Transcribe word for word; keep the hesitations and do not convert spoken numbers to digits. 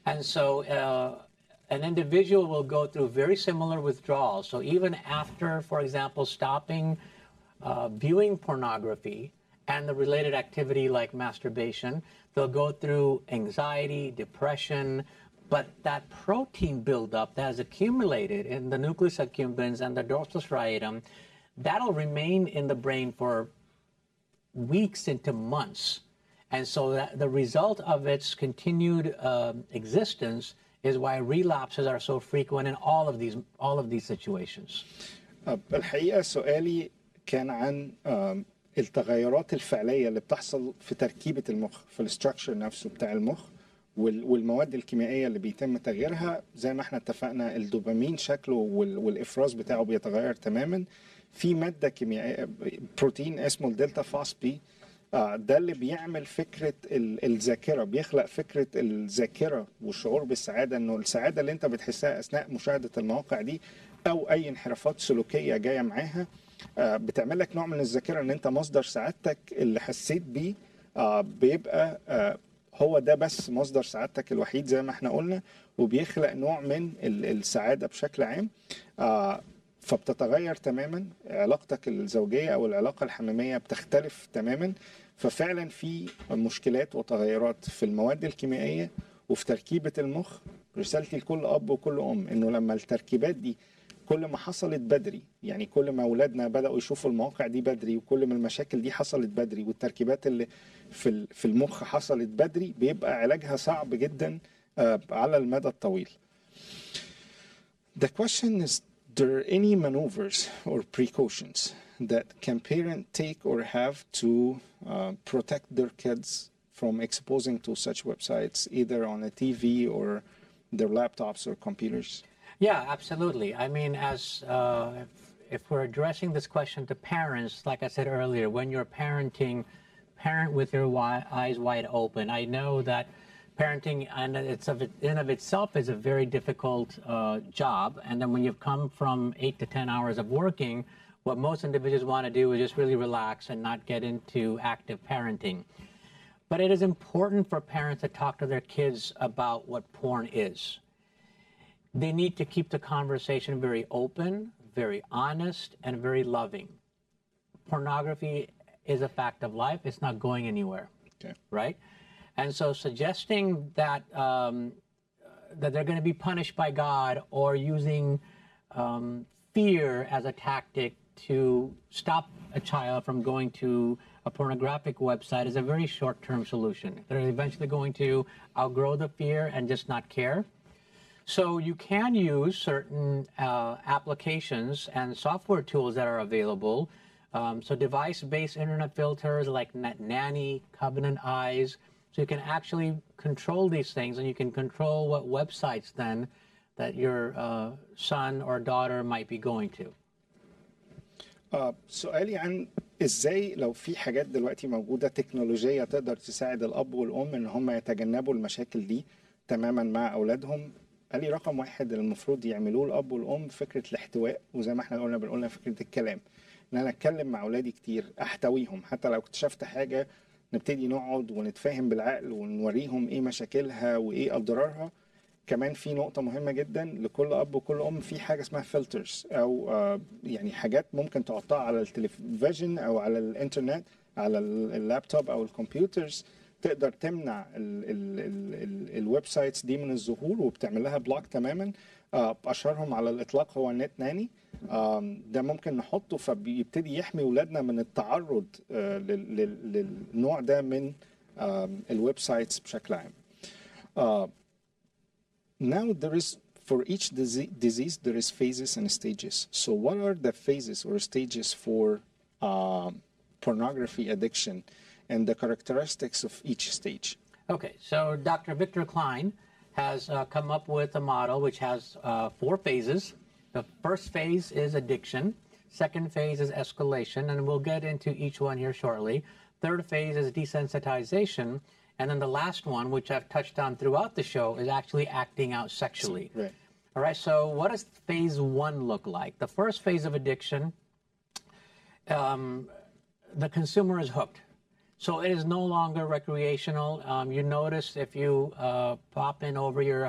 And so uh, an individual will go through very similar withdrawals. So even after, for example, stopping uh, viewing pornography and the related activity like masturbation, they'll go through anxiety, depression, but that protein buildup that has accumulated in the nucleus accumbens and the dorsal striatum, that'll remain in the brain for weeks into months. And so that the result of its continued uh, existence is why relapses are so frequent in all of these all of these situations. الحقيقة سؤالي كان عن التغيرات الفعلية اللي بتحصل في تركيبة المخ، في الاستراكشر نفسه بتاع المخ، والمواد الكيميائية اللي بيتم تغييرها. زي ما احنا اتفقنا الدوبامين شكله والإفراز بتاعه بيتغير تماما. في مادة كيميائية بروتين اسمه الدلتا فاسبي، ده اللي بيعمل فكرة الذاكرة، بيخلق فكرة الذاكرة والشعور بالسعادة، انه السعادة اللي انت بتحسها اثناء مشاهدة المواقع دي او اي انحرافات سلوكية جاية معاها بتعمل لك نوع من الذاكرة، ان انت مصدر سعادتك اللي حسيت بيه بيبقى هو ده بس مصدر سعادتك الوحيد زي ما احنا قلنا، وبيخلق نوع من السعادة بشكل عام. فبتتغير تماما علاقتك الزوجية او العلاقة الحميمية بتختلف تماما. ففعلا في مشكلات وتغيرات في المواد الكيميائية وفي تركيبة المخ. رسالتي لكل اب وكل ام انه لما التركيبات دي كل ما حصلت بدري، يعني كل ما اولادنا بدأوا يشوفوا المواقع دي بدري، وكل ما المشاكل دي حصلت بدري والتركيبات اللي في في المخ حصلت بدري، بيبقى علاجها صعب جدا على المدى الطويل. The question is, there any maneuvers or precautions that can parent take or have to uh, protect their kids from exposing to such websites, either on a T V or their laptops or computers? Yeah, absolutely. I mean, as uh, if, if we're addressing this question to parents, like I said earlier, when you're parenting, parent with your wi- eyes wide open. I know that parenting and it's of it, in of itself is a very difficult uh, job. And then when you've come from eight to ten hours of working, what most individuals want to do is just really relax and not get into active parenting. But it is important for parents to talk to their kids about what porn is. They need to keep the conversation very open, very honest, and very loving. Pornography is a fact of life. It's not going anywhere, okay. Right? And so suggesting that um, that they're going to be punished by God or using um, fear as a tactic to stop a child from going to a pornographic website is a very short-term solution. They're eventually going to outgrow the fear and just not care. So you can use certain uh, applications and software tools that are available. Um, so device-based internet filters like Nanny, Covenant Eyes. So you can actually control these things, and you can control what websites then that your uh, son or daughter might be going to. آه سؤالي عن ازاي لو في حاجات دلوقتي موجودة تكنولوجية تقدر تساعد الاب والام ان هم يتجنبوا المشاكل دي تماما مع اولادهم. قال لي رقم واحد المفروض يعملوه الاب والام فكرة الاحتواء، وزي ما احنا قلنا بنقولنا فكرة الكلام، ان انا اتكلم مع اولادي كتير، احتويهم، حتى لو اكتشفت حاجة نبتدي نقعد ونتفاهم بالعقل ونوريهم ايه مشاكلها وايه اضرارها. كمان في نقطة مهمة جدا لكل اب وكل ام، في حاجة اسمها فلترز او آه يعني حاجات ممكن تحطها على التلفزيون او على الانترنت، على اللابتوب او الكمبيوترز، تقدر تمنع الويب سايتس دي من الظهور وبتعمل لها بلوك تماما. آه اشهرهم على الاطلاق هو النت ناني. آه ده ممكن نحطه فبيبتدي يحمي اولادنا من التعرض آه للنوع ده من آه الويب سايتس بشكل عام. آه Now there is, for each disease, there is phases and stages. So what are the phases or stages for uh, pornography addiction and the characteristics of each stage? Okay, so Doctor Victor Klein has uh, come up with a model which has uh, four phases. The first phase is addiction. Second phase is escalation, and we'll get into each one here shortly. Third phase is desensitization. And then the last one, which I've touched on throughout the show, is actually acting out sexually. Right. All right, so what does phase one look like? The first phase of addiction, um, the consumer is hooked. So it is no longer recreational. Um, you notice if you uh, pop in over your